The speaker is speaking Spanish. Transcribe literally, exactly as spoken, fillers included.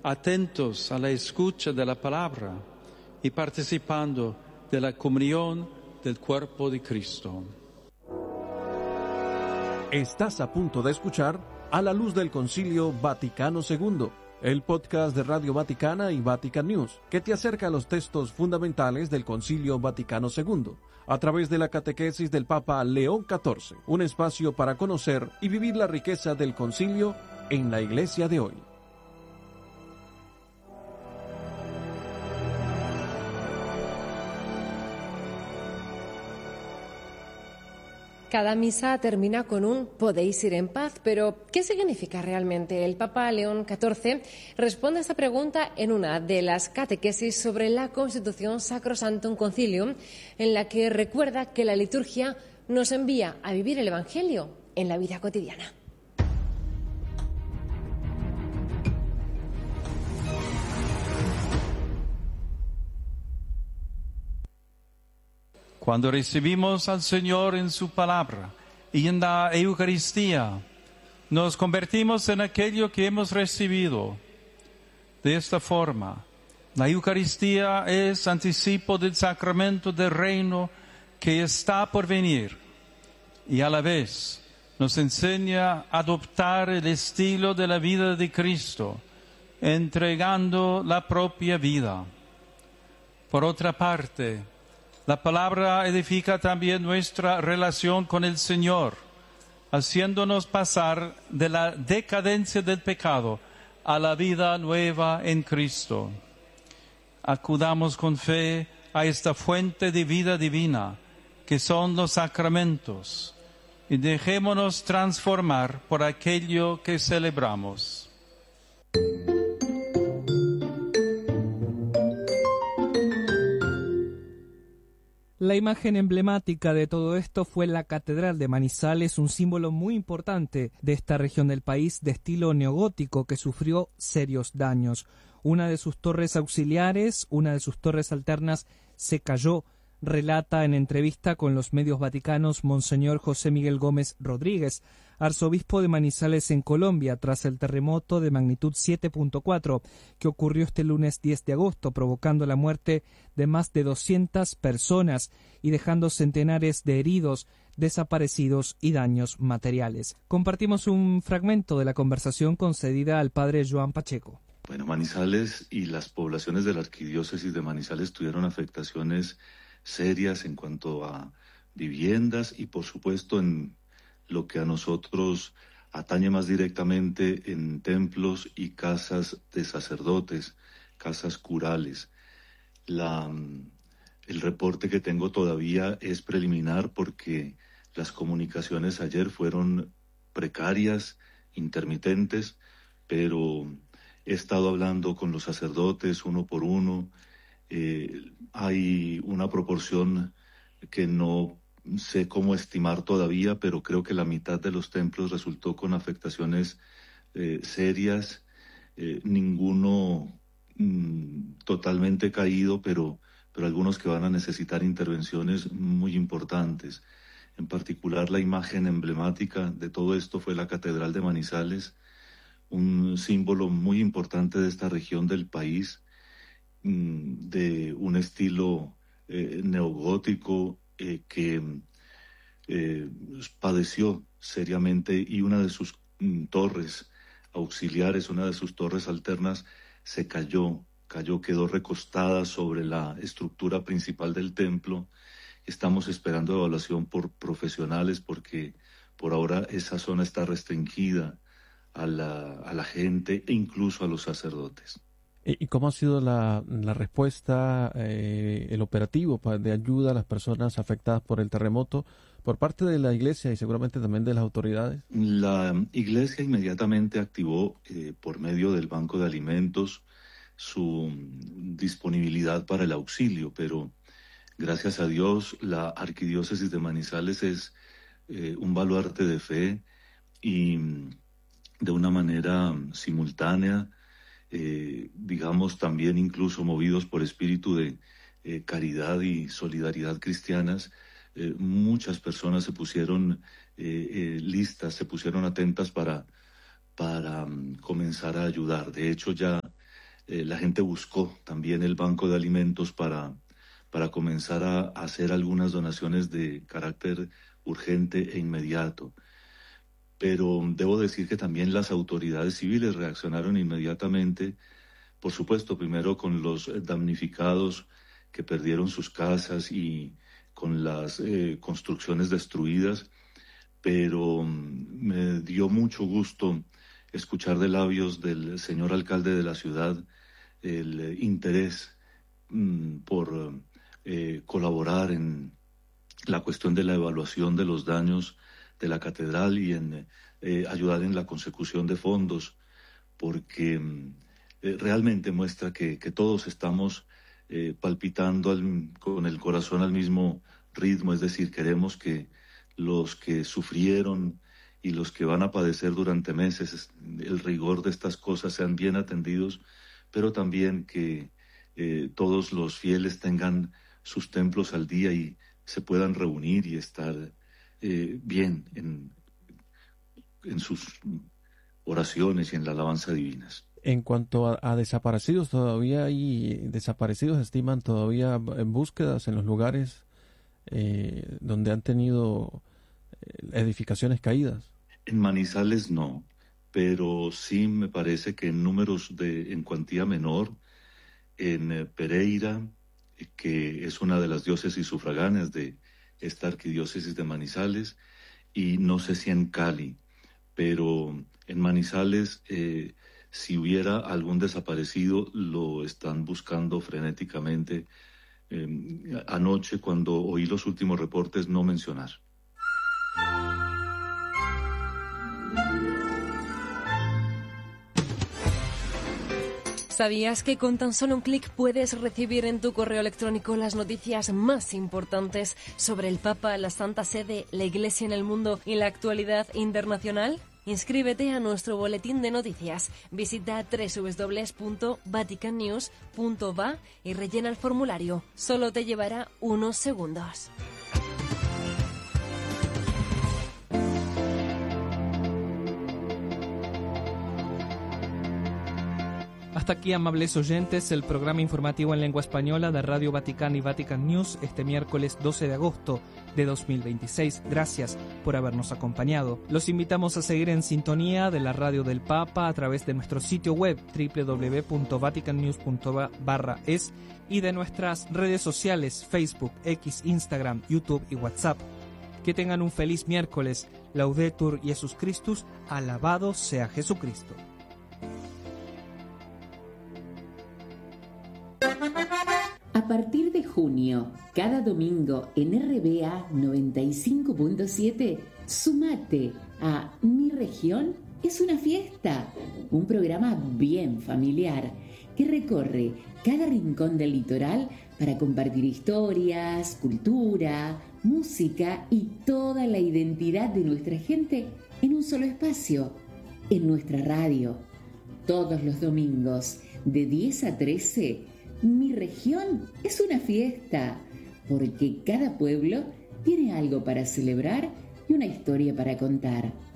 atentos a la escucha de la palabra y participando de la comunión del cuerpo de Cristo. Estás a punto de escuchar A la Luz del Concilio Vaticano segundo, el podcast de Radio Vaticana y Vatican News, que te acerca a los textos fundamentales del Concilio Vaticano segundo, a través de la catequesis del Papa León catorce, un espacio para conocer y vivir la riqueza del concilio en la Iglesia de hoy. Cada misa termina con un podéis ir en paz, pero ¿qué significa realmente? El Papa León catorce responde a esta pregunta en una de las catequesis sobre la Constitución Sacrosanctum Concilium, en la que recuerda que la liturgia nos envía a vivir el Evangelio en la vida cotidiana. Cuando recibimos al Señor en su palabra y en la Eucaristía, nos convertimos en aquello que hemos recibido. De esta forma, la Eucaristía es anticipo del sacramento del reino que está por venir y a la vez nos enseña a adoptar el estilo de la vida de Cristo, entregando la propia vida. Por otra parte, la palabra edifica también nuestra relación con el Señor, haciéndonos pasar de la decadencia del pecado a la vida nueva en Cristo. Acudamos con fe a esta fuente de vida divina, que son los sacramentos, y dejémonos transformar por aquello que celebramos. La imagen emblemática de todo esto fue la Catedral de Manizales, un símbolo muy importante de esta región del país de estilo neogótico que sufrió serios daños. Una de sus torres auxiliares, una de sus torres alternas, se cayó, relata en entrevista con los medios vaticanos Monseñor José Miguel Gómez Rodríguez, arzobispo de Manizales en Colombia, tras el terremoto de magnitud siete punto cuatro que ocurrió este lunes diez de agosto, provocando la muerte de más de doscientas personas y dejando centenares de heridos, desaparecidos y daños materiales. Compartimos un fragmento de la conversación concedida al padre Joan Pacheco. Bueno, Manizales y las poblaciones de la arquidiócesis de Manizales tuvieron afectaciones serias en cuanto a viviendas y, por supuesto, en lo que a nosotros atañe más directamente en templos y casas de sacerdotes, casas curales. La, el reporte que tengo todavía es preliminar porque las comunicaciones ayer fueron precarias, intermitentes, pero he estado hablando con los sacerdotes uno por uno. Eh, hay una proporción que no sé cómo estimar todavía, pero creo que la mitad de los templos resultó con afectaciones eh, serias, eh, ninguno mm, totalmente caído, pero, pero algunos que van a necesitar intervenciones muy importantes. En particular, la imagen emblemática de todo esto fue la Catedral de Manizales, un símbolo muy importante de esta región del país, mm, de un estilo eh, neogótico eh, que eh, padeció seriamente, y una de sus mm, torres auxiliares, una de sus torres alternas se cayó, cayó, quedó recostada sobre la estructura principal del templo. Estamos esperando evaluación por profesionales porque por ahora esa zona está restringida a la, a la gente e incluso a los sacerdotes. ¿Y cómo ha sido la, la respuesta, eh, el operativo de ayuda a las personas afectadas por el terremoto por parte de la Iglesia y seguramente también de las autoridades? La Iglesia inmediatamente activó eh, por medio del Banco de Alimentos su disponibilidad para el auxilio, pero gracias a Dios la Arquidiócesis de Manizales es eh, un baluarte de fe y de una manera simultánea, Eh, digamos también incluso movidos por espíritu de eh, caridad y solidaridad cristianas, eh, muchas personas se pusieron eh, eh, listas, se pusieron atentas para, para um, comenzar a ayudar. De hecho, ya eh, la gente buscó también el banco de alimentos para, para comenzar a, a hacer algunas donaciones de carácter urgente e inmediato. Pero debo decir que también las autoridades civiles reaccionaron inmediatamente, por supuesto, primero con los damnificados que perdieron sus casas y con las eh, construcciones destruidas, pero me dio mucho gusto escuchar de labios del señor alcalde de la ciudad el interés mm, por eh, colaborar en la cuestión de la evaluación de los daños de la catedral y en eh, ayudar en la consecución de fondos, porque eh, realmente muestra que, que todos estamos eh, palpitando al, con el corazón al mismo ritmo, es decir, queremos que los que sufrieron y los que van a padecer durante meses el rigor de estas cosas sean bien atendidos, pero también que eh, todos los fieles tengan sus templos al día y se puedan reunir y estar eh, bien en, en sus oraciones y en la alabanza divinas. En cuanto a, a desaparecidos, todavía hay desaparecidos, estiman todavía en búsquedas en los lugares eh, donde han tenido edificaciones caídas. En Manizales no, pero sí me parece que en números de en cuantía menor, en eh, Pereira, que es una de las diócesis sufragáneas de esta arquidiócesis de Manizales, y no sé si en Cali, pero en Manizales, eh, si hubiera algún desaparecido, lo están buscando frenéticamente. Eh, anoche, cuando oí los últimos reportes, no mencionar. ¿Sabías que con tan solo un clic puedes recibir en tu correo electrónico las noticias más importantes sobre el Papa, la Santa Sede, la Iglesia en el mundo y la actualidad internacional? Inscríbete a nuestro boletín de noticias. Visita doble u doble u doble u punto vatican news punto va y rellena el formulario. Solo te llevará unos segundos. Hasta aquí, amables oyentes, el programa informativo en lengua española de Radio Vaticana y Vatican News este miércoles doce de agosto de dos mil veintiséis. Gracias por habernos acompañado. Los invitamos a seguir en sintonía de la Radio del Papa a través de nuestro sitio web doble u doble u doble u punto vatican news punto va barra es y de nuestras redes sociales Facebook, X, Instagram, YouTube y WhatsApp. Que tengan un feliz miércoles. Laudetur Jesus Christus. Alabado sea Jesucristo. A partir de junio, cada domingo en R B A noventa y cinco punto siete, sumate a Mi Región es una fiesta, un programa bien familiar que recorre cada rincón del litoral para compartir historias, cultura, música y toda la identidad de nuestra gente en un solo espacio, en nuestra radio. Todos los domingos, de diez a trece, Mi Región es una fiesta, porque cada pueblo tiene algo para celebrar y una historia para contar.